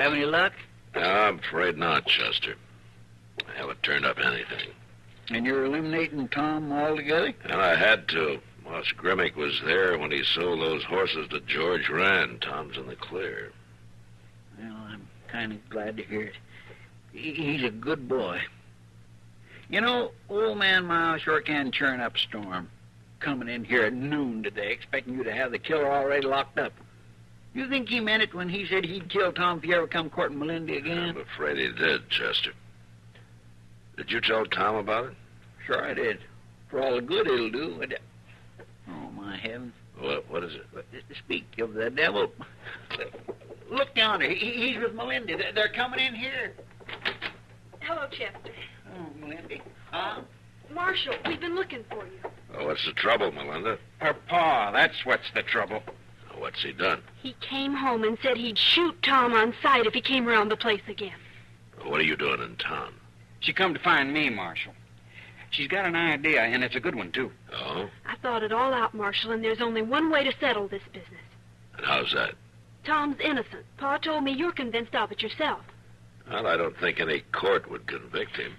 Have any luck? No, I'm afraid not, Chester. I haven't turned up anything. And you're eliminating Tom altogether? And I had to. Moss Grimmick was there when he sold those horses to George Rand. Tom's in the clear. Well, I'm kind of glad to hear it. He's a good boy. You know, old man Miles sure can churn up a storm. Coming in here at noon today, expecting you to have the killer already locked up. You think he meant it when he said he'd kill Tom if you ever come courting Melindy again? I'm afraid he did, Chester. Did you tell Tom about it? Sure I did. For all the good it'll do. Oh, my heavens. What is it? Speak of the devil. Look yonder. He's with Melindy. They're coming in here. Hello, Chester. Oh, Melindy. Marshal, we've been looking for you. Oh, what's the trouble, Melinda? Her pa, that's what's the trouble. Oh, what's he done? He came home and said he'd shoot Tom on sight if he came around the place again. What are you doing in town? She come to find me, Marshal. She's got an idea, and it's a good one, too. Oh? I thought it all out, Marshal, and there's only one way to settle this business. And how's that? Tom's innocent. Pa told me you're convinced of it yourself. Well, I don't think any court would convict him.